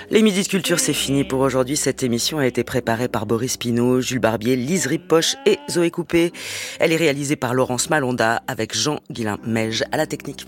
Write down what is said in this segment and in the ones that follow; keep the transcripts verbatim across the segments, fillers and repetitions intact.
Les Midis de Culture, c'est fini pour aujourd'hui. Cette émission a été préparée par Boris Pinault, Jules Barbier, Lise Ripoche et Zoé Coupé. Elle est réalisée par Laurence Malonda avec Jean-Guilain Meige à la technique.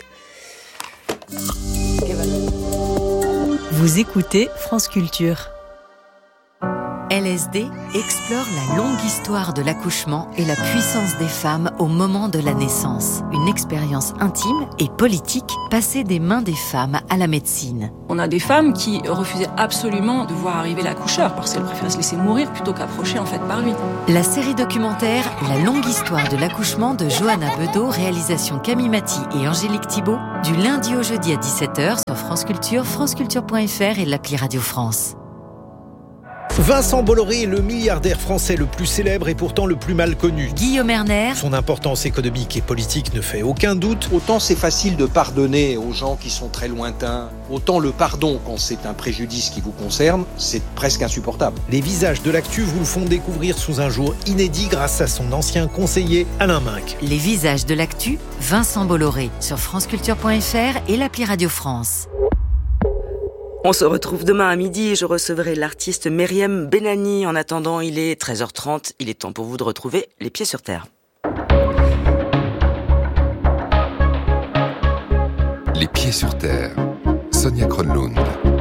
Vous écoutez France Culture. L S D explore la longue histoire de l'accouchement et la puissance des femmes au moment de la naissance. Une expérience intime et politique passée des mains des femmes à la médecine. On a des femmes qui refusaient absolument de voir arriver l'accoucheur parce qu'elles préféraient se laisser mourir plutôt qu'approcher en fait par lui. La série documentaire La longue histoire de l'accouchement de Johanna Bedeau, réalisation Camille Maty et Angélique Thibault, du lundi au jeudi à dix-sept heures sur France Culture, franceculture point f r et l'appli Radio France. Vincent Bolloré est le milliardaire français le plus célèbre et pourtant le plus mal connu. Guillaume Erner. Son importance économique et politique ne fait aucun doute. Autant c'est facile de pardonner aux gens qui sont très lointains, autant le pardon, quand c'est un préjudice qui vous concerne, c'est presque insupportable. Les visages de l'actu vous le font découvrir sous un jour inédit grâce à son ancien conseiller Alain Minc. Les visages de l'actu, Vincent Bolloré, sur franceculture point f r et l'appli Radio France. On se retrouve demain à midi et je recevrai l'artiste Myriam Benani. En attendant, il est treize heures trente. Il est temps pour vous de retrouver les pieds sur terre. Les pieds sur terre. Sonia Kronlund.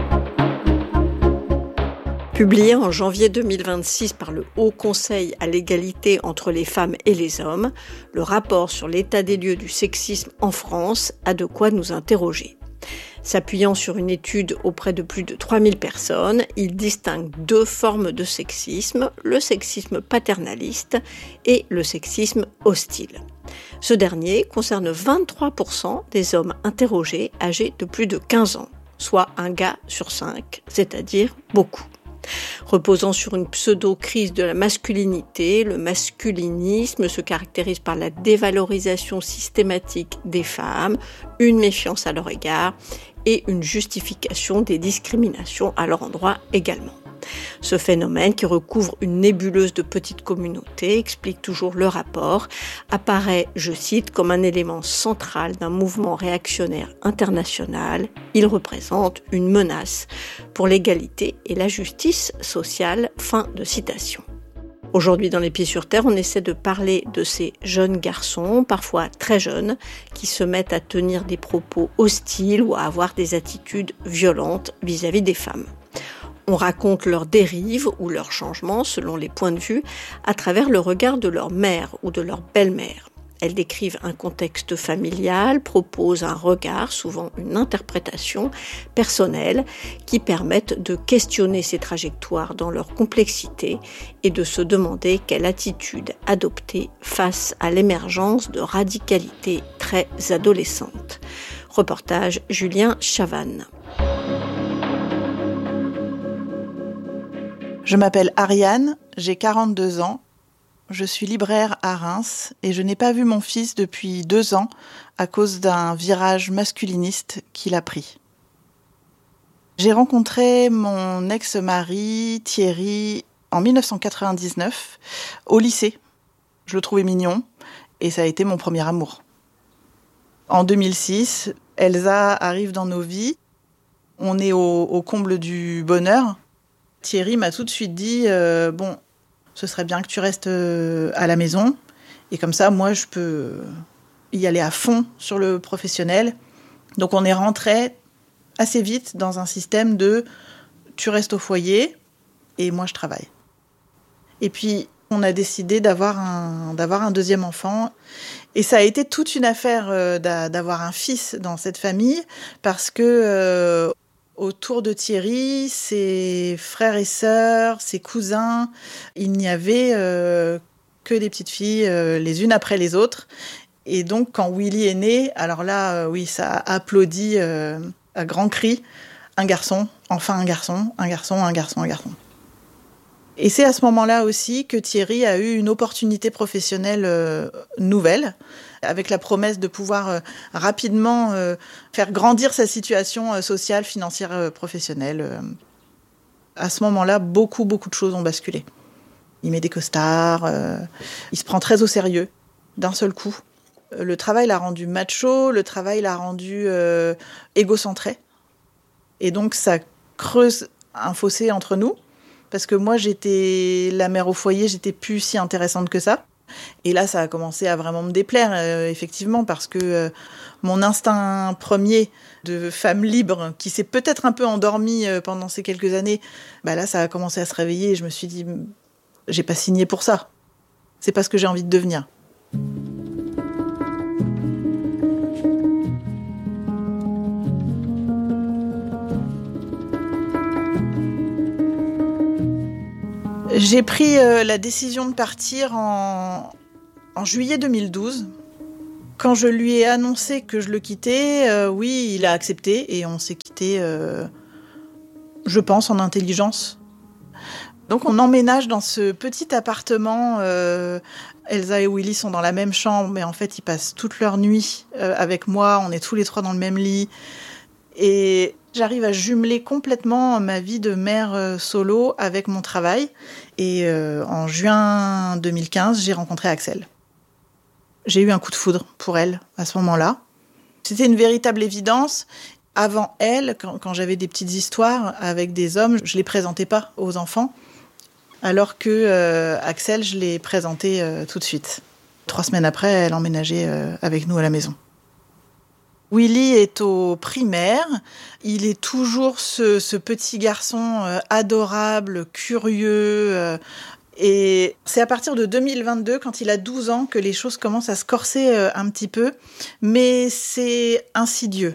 Publié en janvier deux mille vingt-six par le Haut Conseil à l'égalité entre les femmes et les hommes, le rapport sur l'état des lieux du sexisme en France a de quoi nous interroger. S'appuyant sur une étude auprès de plus de trois mille personnes, il distingue deux formes de sexisme, le sexisme paternaliste et le sexisme hostile. Ce dernier concerne vingt-trois pour cent des hommes interrogés âgés de plus de quinze ans, soit un gars sur cinq, c'est-à-dire beaucoup. Reposant sur une pseudo-crise de la masculinité, le masculinisme se caractérise par la dévalorisation systématique des femmes, une méfiance à leur égard et une justification des discriminations à leur endroit également. Ce phénomène, qui recouvre une nébuleuse de petites communautés, explique toujours le rapport, apparaît, je cite, comme un élément central d'un mouvement réactionnaire international. Il représente une menace pour l'égalité et la justice sociale. Fin de citation. Aujourd'hui, dans Les Pieds sur Terre, on essaie de parler de ces jeunes garçons, parfois très jeunes, qui se mettent à tenir des propos hostiles ou à avoir des attitudes violentes vis-à-vis des femmes. On raconte leurs dérives ou leurs changements, selon les points de vue, à travers le regard de leur mère ou de leur belle-mère. Elles décrivent un contexte familial, proposent un regard, souvent une interprétation personnelle, qui permettent de questionner ces trajectoires dans leur complexité et de se demander quelle attitude adopter face à l'émergence de radicalités très adolescentes. Reportage Julien Chavannes. Je m'appelle Ariane, j'ai quarante-deux ans, je suis libraire à Reims et je n'ai pas vu mon fils depuis deux ans à cause d'un virage masculiniste qu'il a pris. J'ai rencontré mon ex-mari Thierry en dix-neuf cent quatre-vingt-dix-neuf au lycée. Je le trouvais mignon et ça a été mon premier amour. En deux mille six, Elsa arrive dans nos vies. On est au, au comble du bonheur. Thierry m'a tout de suite dit euh, « Bon, ce serait bien que tu restes euh, à la maison. Et comme ça, moi, je peux y aller à fond sur le professionnel. » Donc, on est rentré assez vite dans un système de « Tu restes au foyer et moi, je travaille. » Et puis, on a décidé d'avoir un, d'avoir un deuxième enfant. Et ça a été toute une affaire euh, d'avoir un fils dans cette famille parce que... Euh, Autour de Thierry, ses frères et sœurs, ses cousins, il n'y avait euh, que des petites filles, euh, les unes après les autres. Et donc, quand Willy est né, alors là, euh, oui, ça a applaudi euh, à grands cris. Un garçon, enfin un garçon, un garçon, un garçon, un garçon. Et c'est à ce moment-là aussi que Thierry a eu une opportunité professionnelle euh, nouvelle, avec la promesse de pouvoir euh, rapidement euh, faire grandir sa situation euh, sociale, financière, euh, professionnelle. Euh. À ce moment-là, beaucoup, beaucoup de choses ont basculé. Il met des costards, euh, il se prend très au sérieux, d'un seul coup. Le travail l'a rendu macho, le travail l'a rendu euh, égocentré. Et donc, ça creuse un fossé entre nous, parce que moi, j'étais la mère au foyer, j'étais plus si intéressante que ça. Et là, ça a commencé à vraiment me déplaire, euh, effectivement, parce que euh, mon instinct premier de femme libre, qui s'est peut-être un peu endormi euh, pendant ces quelques années, bah là, ça a commencé à se réveiller et je me suis dit, j'ai pas signé pour ça. C'est pas ce que j'ai envie de devenir. J'ai pris euh, la décision de partir en, en juillet deux mille douze. Quand je lui ai annoncé que je le quittais, euh, oui, il a accepté et on s'est quitté, euh, je pense, en intelligence. Donc on emménage dans ce petit appartement. Euh, Elsa et Willy sont dans la même chambre, mais en fait ils passent toute leur nuit euh, avec moi. On est tous les trois dans le même lit. Et j'arrive à jumeler complètement ma vie de mère euh, solo avec mon travail. Et euh, en juin deux mille quinze, j'ai rencontré Axel. J'ai eu un coup de foudre pour elle à ce moment-là. C'était une véritable évidence. Avant elle, quand, quand j'avais des petites histoires avec des hommes, je ne les présentais pas aux enfants. Alors que euh, Axel, je l'ai présenté euh, tout de suite. Trois semaines après, elle emménageait euh, avec nous à la maison. Willy est au primaire. Il est toujours ce, ce petit garçon euh, adorable, curieux. Euh, et c'est à partir de deux mille vingt-deux, quand il a douze ans, que les choses commencent à se corser euh, un petit peu. Mais c'est insidieux.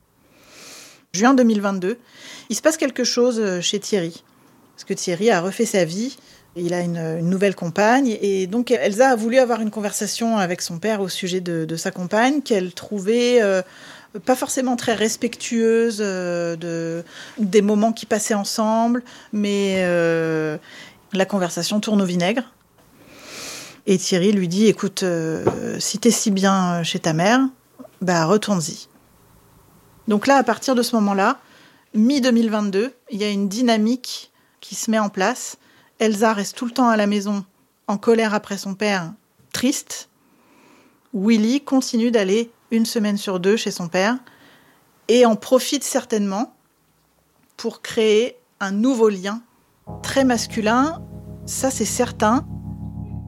Juin deux mille vingt-deux, il se passe quelque chose chez Thierry. Parce que Thierry a refait sa vie. Il a une, une nouvelle compagne. Et donc, Elsa a voulu avoir une conversation avec son père au sujet de, de sa compagne, qu'elle trouvait euh, pas forcément très respectueuse euh, de, des moments qu'ils passaient ensemble. Mais euh, la conversation tourne au vinaigre. Et Thierry lui dit, écoute, euh, si t'es si bien chez ta mère, bah retourne-y. Donc là, à partir de ce moment-là, mi deux mille vingt-deux, il y a une dynamique qui se met en place. Elsa reste tout le temps à la maison, en colère après son père, triste. Willy continue d'aller une semaine sur deux chez son père et en profite certainement pour créer un nouveau lien très masculin. Ça, c'est certain.